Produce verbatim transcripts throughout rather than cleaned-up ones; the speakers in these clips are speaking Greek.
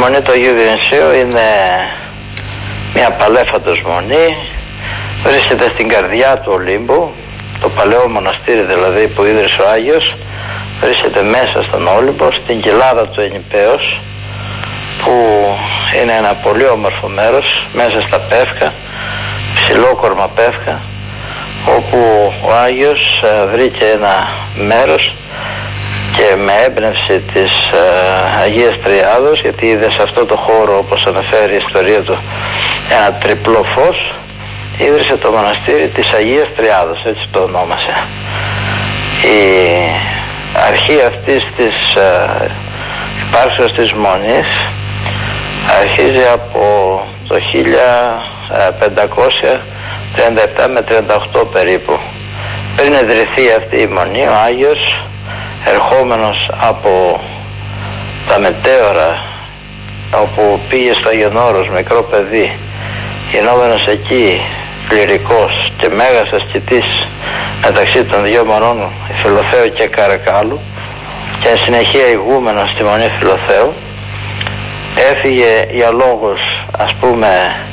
μονή του Αγίου Διονυσίου είναι μια παλέφαντος μονή, βρίσκεται στην καρδιά του Ολύμπου, το παλαιό μοναστήρι δηλαδή που ίδρυσε ο Άγιος, βρίσκεται μέσα στον Όλυμπο, στην κοιλάδα του Ενιπέως, που είναι ένα πολύ όμορφο μέρος μέσα στα Πεύκα, ψηλόκορμα Πεύκα, όπου ο Άγιος ε, βρήκε ένα μέρος και με έμπνευση της ε, Αγίας Τριάδος, γιατί είδε σε αυτό το χώρο, όπως αναφέρει η ιστορία του, ένα τριπλό φως, ίδρυσε το μοναστήρι της Αγίας Τριάδος, έτσι το ονόμασε. Η αρχή αυτής της ε, υπάρξεως της μονής αρχίζει από το χίλια πεντακόσια τριάντα επτά με τριάντα οκτώ περίπου. Πριν ιδρυθεί αυτή η μονή, ο Άγιος, ερχόμενος από τα μετέωρα, όπου πήγε στο Άγιον Όρος μικρό παιδί, γινόμενος εκεί κληρικός και μέγας ασκητής μεταξύ των δύο μονών, Φιλοθέου και Καρακάλου, και εν συνεχεία ηγούμενος στη Μονή Φιλοθέου, έφυγε για λόγους, ας πούμε,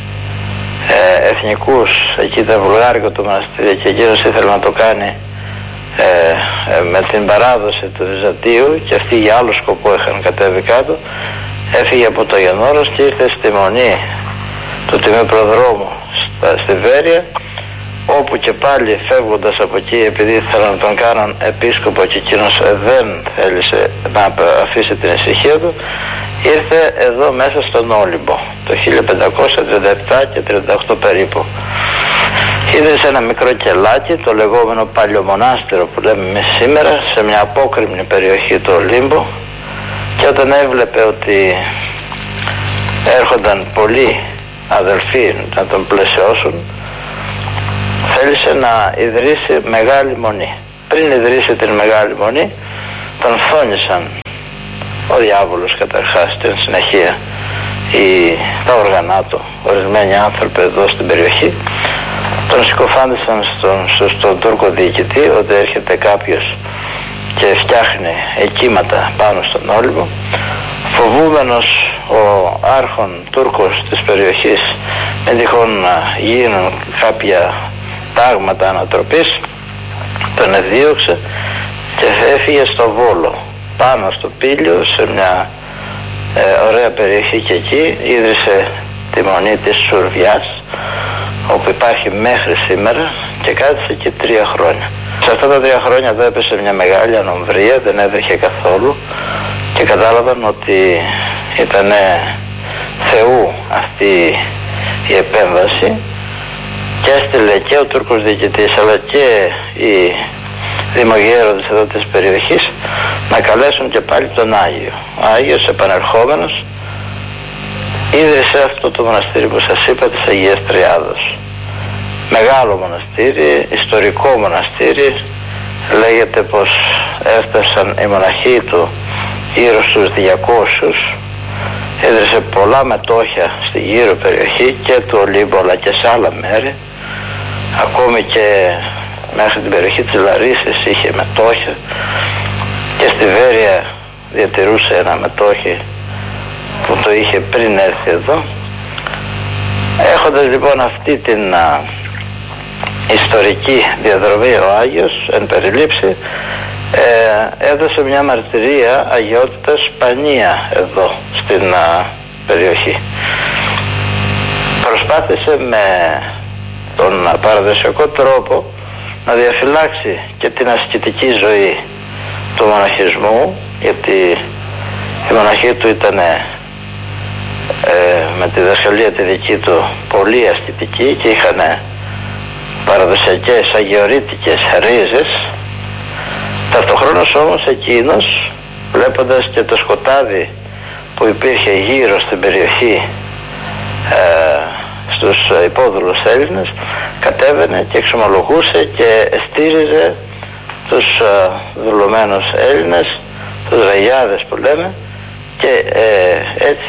ε, εθνικούς. Εκεί ήταν βουλγάρικο το μοναστήρι και εκείνος ήθελε να το κάνει ε, ε, με την παράδοση του Βυζαντίου, και αυτοί για άλλο σκοπό είχαν κατέβει κάτω. Έφυγε από το Αγιον Όρος και ήρθε στη Μονή του Τιμίου Προδρόμου στα, στη Βέρεια, όπου και πάλι φεύγοντας από εκεί, επειδή ήθελαν να τον κάνουν επίσκοπο και εκείνος δεν θέλησε να αφήσει την ησυχία του, ήρθε εδώ μέσα στον Όλυμπο το χίλια πεντακόσια τριάντα επτά και τριάντα οκτώ περίπου. Είδε ένα μικρό κελάκι, το λεγόμενο Παλιομονάστηρο που λέμε εμείς σήμερα, σε μια απόκρημνη περιοχή του Ολύμπου, και όταν έβλεπε ότι έρχονταν πολλοί αδελφοί να τον πλαισιώσουν, θέλησε να ιδρύσει μεγάλη μονή. Πριν ιδρύσει την μεγάλη μονή, τον φθόνησαν ο διάβολος καταρχάς, στην συνεχεία η, τα οργανά του, ορισμένοι άνθρωποι εδώ στην περιοχή, τον συκοφάντησαν στον, στο, στον Τούρκο διοικητή ότι έρχεται κάποιος και φτιάχνει εκείματα πάνω στον Όλυμπο. Φοβούμενος ο άρχον Τούρκος της περιοχής μην τυχόν να γίνουν κάποια τάγματα ανατροπής, τον εδίωξε και έφυγε στο Βόλο, πάνω στο Πήλιο, σε μια ε, ωραία περιοχή, και εκεί ίδρυσε τη Μονή της Σουρβιάς, όπου υπάρχει μέχρι σήμερα, και κάθισε εκεί τρία χρόνια. Σε αυτά τα τρία χρόνια εδώ έπεσε μια μεγάλη ανομβρία, δεν έτρεχε καθόλου, και κατάλαβαν ότι ήταν Θεού αυτή η επέμβαση, και έστειλε και ο Τούρκος διοικητής αλλά και οι δημογέροντες εδώ της περιοχής να καλέσουν και πάλι τον Άγιο. Ο Άγιος, επανερχόμενος, ίδρυσε αυτό το μοναστήρι που σας είπα, της Αγίας Τριάδος. Μεγάλο μοναστήρι, ιστορικό μοναστήρι. Λέγεται πως έφτασαν οι μοναχοί του γύρω στους διακόσιους. Ίδρυσε πολλά μετόχια στη γύρω περιοχή και του Ολύμπου αλλά και σε άλλα μέρη. Ακόμη και μέχρι την περιοχή της Λαρίσης είχε μετόχια, και στη Βέρεια διατηρούσε ένα μετόχι που το είχε πριν έρθει εδώ. Έχοντας λοιπόν αυτή την α, ιστορική διαδρομή, ο Άγιος εν περιλήψη ε, έδωσε μια μαρτυρία αγιότητας σπανία εδώ στην α, περιοχή. Προσπάθησε με τον α, παραδοσιακό τρόπο να διαφυλάξει και την ασκητική ζωή του μοναχισμού, γιατί η μοναχή του ήταν ε, με τη δασκαλία τη δική του πολύ ασκητική και είχαν παραδοσιακές αγιορείτικες ρίζες. Ταυτοχρόνως όμως εκείνος, βλέποντας και το σκοτάδι που υπήρχε γύρω στην περιοχή ε, στους υπόδουλους Έλληνες, κατέβαινε και εξομολογούσε και στήριζε τους ε, δουλωμένους Έλληνες, τους ραγιάδες που λέμε, και ε, έτσι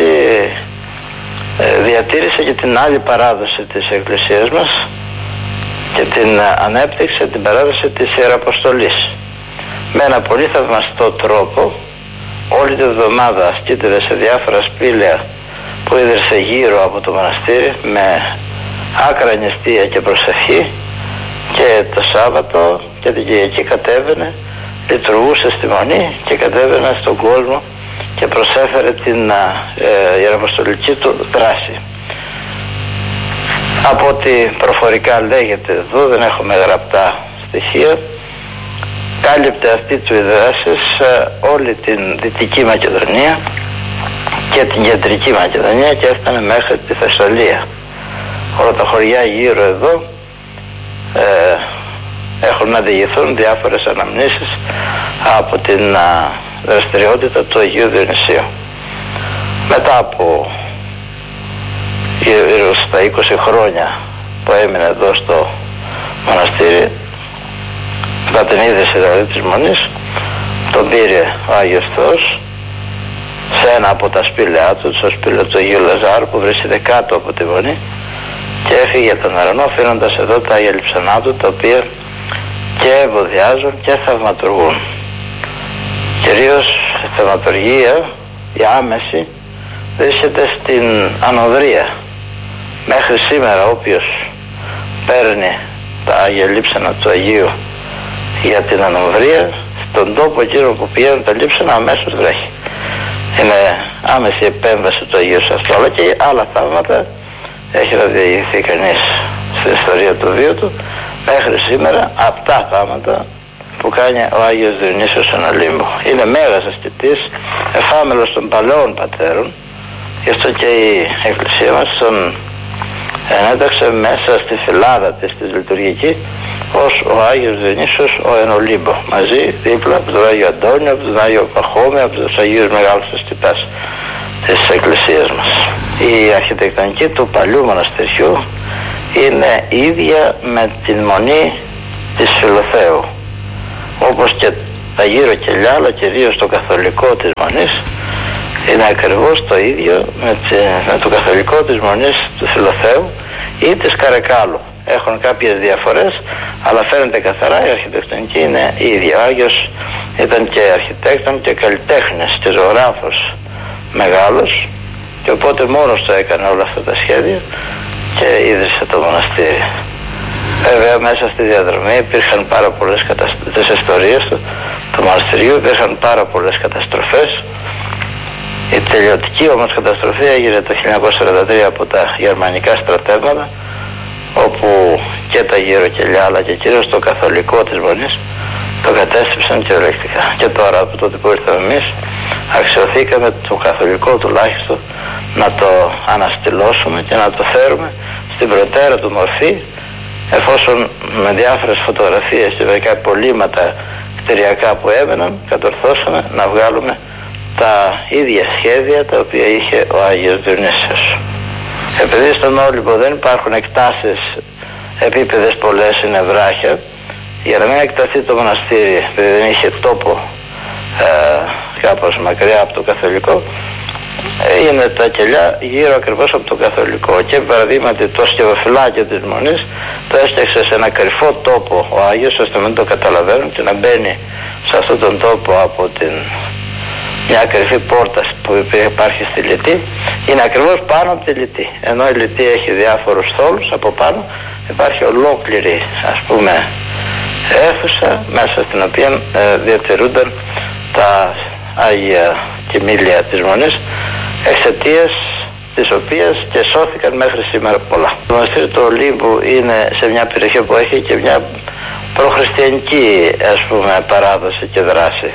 ε, διατήρησε και την άλλη παράδοση της Εκκλησίας μας και την ε, ανέπτυξε την παράδοση της Ιεραποστολής. Με ένα πολύ θαυμαστό τρόπο όλη τη βδομάδα ασκείται σε διάφορα σπήλαια που ίδρυσε γύρω από το μοναστήρι με άκρα νηστεία και προσευχή, και το Σάββατο και την Κυριακή κατέβαινε, λειτουργούσε στη Μονή και κατέβαινε στον κόσμο και προσέφερε την ε, ιεραποστολική του δράση. Από ό,τι προφορικά λέγεται εδώ, δεν έχουμε γραπτά στοιχεία, κάλυπτε αυτή του οι δράσεις ε, όλη την Δυτική Μακεδονία και την Κεντρική Μακεδονία και έφτανε μέχρι τη Θεσσαλία. Όλα τα χωριά γύρω εδώ ε, έχουν να διηγηθούν διάφορες αναμνήσεις από την α, δραστηριότητα του Αγίου Διονυσίου. Μετά από γύρω στα είκοσι χρόνια που έμεινε εδώ στο μοναστήρι, μετά την είδηση δηλαδή της Μονής, τον πήρε ο Άγιος Θεός σε ένα από τα σπήλαιά του, στο σπήλαιο του Αγίου Λαζάρου που βρίσκεται κάτω από τη Μονή, και έφυγε για τον ουρανό, αφήνοντας εδώ τα Άγια Λειψανά του, τα οποία και ευωδιάζουν και θαυματουργούν. Κυρίως η θαυματουργία, η άμεση, βρίσκεται στην Ανοδρία. Μέχρι σήμερα όποιος παίρνει τα Άγια Λείψανα του Αγίου για την Ανοδρία, στον τόπο εκείνο που πηγαίνουν τα λείψανα αμέσως βρέχει. Είναι άμεση επέμβαση του Αγίου σε αυτό, αλλά και άλλα θαύματα έχει να διηγηθεί κανείς στην ιστορία του βίου του μέχρι σήμερα, αυτά θαύματα που κάνει ο Άγιος Διονύσιος στον Ολύμπο. Είναι μέγας ασκητής, εφάμελος των παλαιών πατέρων, γι' αυτό και η Εκκλησία μας τον ενέταξε μέσα στη φυλάδα της, της λειτουργική, ως ο Άγιος Διονύσιος ο εν Ολύμπο, μαζί δίπλα από τον Άγιο Αντώνιο, από τον Άγιο Παχώμη, από τους Αγίους Μεγάλους Ασκητάς της Εκκλησίας μας. Η αρχιτεκτονική του παλιού μοναστηριού είναι ίδια με την Μονή της Φιλοθέου, όπως και τα γύρω κελιά, αλλά κυρίως το καθολικό της Μονής είναι ακριβώς το ίδιο με, τσι, με το καθολικό της Μονής του Φιλοθέου ή της Καρεκάλου. Έχουν κάποιες διαφορές, αλλά φαίνεται καθαρά η αρχιτεκτονική είναι ίδια. Ο Άγιος ήταν και αρχιτέκτον και καλλιτέχνης και ζωγράφος μεγάλος, και οπότε μόνος του έκανε όλα αυτά τα σχέδια και ίδρυσε το μοναστήρι. Βέβαια μέσα στη διαδρομή υπήρχαν πάρα πολλές καταστροφές της ιστορίας του, του μοναστηριού, υπήρχαν πάρα πολλές καταστροφές. Η τελειωτική όμως καταστροφή έγινε το χίλια εννιακόσια σαράντα τρία από τα γερμανικά στρατεύματα, όπου και τα γύρω κελιά αλλά και κυρίως το καθολικό της Μονής το κατέστρεψαν κυριολεκτικά. Και τώρα από τότε που ήρθαμε εμείς αξιωθήκαμε το καθολικό τουλάχιστον να το αναστηλώσουμε και να το φέρουμε στην προτέρα του μορφή, εφόσον με διάφορες φωτογραφίες και μερικά υπολείμματα κτηριακά που έμεναν κατορθώσαμε να βγάλουμε τα ίδια σχέδια τα οποία είχε ο Άγιος Διονύσιος. Επειδή στον Όλυμπο δεν υπάρχουν εκτάσεις επίπεδες πολλές, είναι βράχια, για να μην εκταθεί το μοναστήρι, επειδή δεν είχε τόπο ε, κάπως μακριά από το καθολικό, είναι τα κελιά γύρω ακριβώς από το καθολικό. Και παραδείγματι το σκευοφυλάκιο της Μονής το έστιαξε σε ένα κρυφό τόπο ο Άγιος, ώστε να μην το καταλαβαίνουν και να μπαίνει σε αυτόν τον τόπο από την μια κρυφή πόρτα που υπάρχει στη Λυτή, είναι ακριβώς πάνω από τη Λυτή. Ενώ η Λυτή έχει διάφορους θόλους, από πάνω υπάρχει ολόκληρη, ας πούμε, αίθουσα μέσα στην οποία ε, διατηρούνταν τα Άγια Κοιμήλια της Μονής, εξαιτίας της οποίας και σώθηκαν μέχρι σήμερα πολλά. Το μοναστήρι του Ολύμπου είναι σε μια περιοχή που έχει και μια προχριστιανική, ας πούμε, παράδοση και δράση.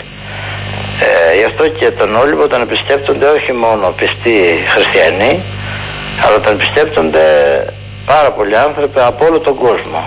Ε, γι' αυτό και τον Όλυμπο τον επισκέπτονται όχι μόνο πιστοί χριστιανοί, αλλά τον επισκέπτονται πάρα πολλοί άνθρωποι από όλο τον κόσμο.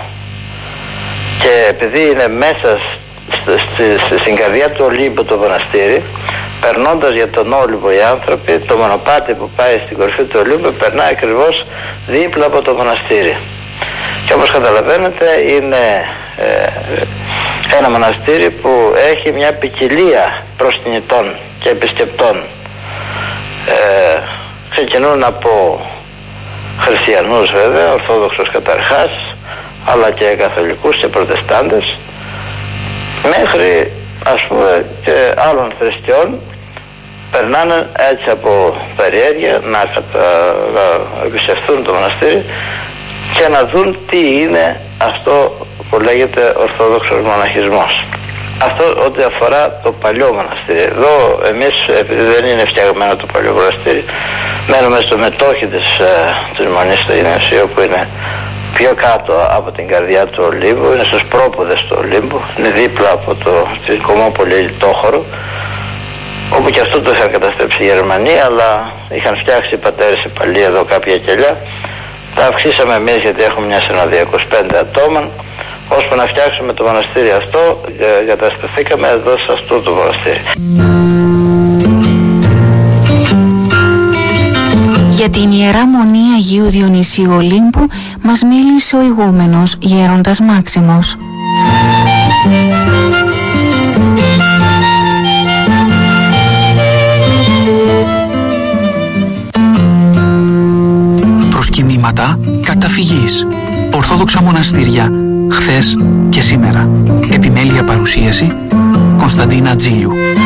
Και επειδή είναι μέσα στη, στη, στη, στην καρδιά του Ολύμπου το μοναστήρι, περνώντας για τον Όλυμπο οι άνθρωποι, το μονοπάτι που πάει στην κορυφή του Ολύμπου περνάει ακριβώς δίπλα από το μοναστήρι. Και όπως καταλαβαίνετε είναι ε, ένα μοναστήρι που έχει μια ποικιλία προσκυνητών και επισκεπτών. Ε, ξεκινούν από χριστιανούς βέβαια, ορθόδοξους καταρχάς, αλλά και καθολικούς και προτεστάντες, μέχρι ας πούμε και άλλων θρησκειών, περνάνε έτσι από περιέργεια να, κατα... να εμπιστευτούν το μοναστήρι και να δουν τι είναι αυτό που λέγεται Ορθόδοξος μοναχισμός. Αυτό ό,τι αφορά το παλιό μοναστήρι. Εδώ εμείς, επειδή δεν είναι φτιαγμένο το παλιό μοναστήρι, μένουμε στο μετόχι της, της Μονής στο Ινεσίο, που είναι πιο κάτω από την καρδιά του Ολύμπου, είναι στους πρόποδες του Ολύμπου, είναι δίπλα από το, την Κομμόπολη Λιτόχωρο, όπου και αυτό το είχαν καταστρέψει οι Γερμανοί, αλλά είχαν φτιάξει οι πατέρες οι παλιοί εδώ κάποια κελιά. Τα αυξήσαμε εμείς, γιατί έχουμε μια συνοδεία είκοσι πέντε ατόμων, ώσπου να φτιάξουμε το μοναστήρι αυτό, εγκατασταθήκαμε εδώ σε αυτό το μοναστήρι. Για την Ιερά Μονή Αγίου Διονυσίου Ολύμπου μας μίλησε ο ηγούμενος Γέροντας Μάξιμος. Προσκυνήματα καταφυγής. Ορθόδοξα μοναστήρια χθες και σήμερα. Επιμέλεια παρουσίαση Κωνσταντίνα Τζίλιου.